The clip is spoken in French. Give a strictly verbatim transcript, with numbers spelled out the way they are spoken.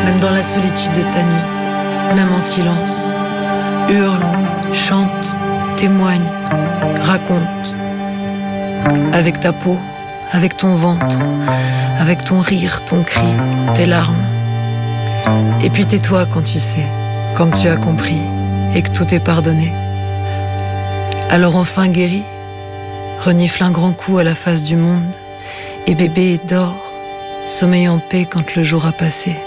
même dans la solitude de ta nuit, même en silence. Hurle, chante, témoigne, raconte. Avec ta peau, avec ton ventre, avec ton rire, ton cri, tes larmes. Et puis tais-toi quand tu sais, quand tu as compris et que tout est pardonné. Alors enfin guéri, renifle un grand coup à la face du monde et bébé dort, sommeille en paix quand le jour a passé.